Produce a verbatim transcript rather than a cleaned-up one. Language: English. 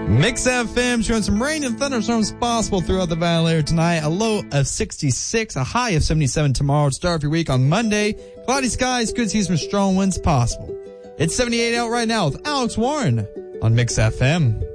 Mix F M showing some rain and thunderstorms possible throughout the valley later tonight. A low of sixty-six, a high of seventy-seven tomorrow. Start of your week on Monday. Cloudy skies, could see some strong winds possible. It's seventy-eight out right now with Alex Warren on Mix F M.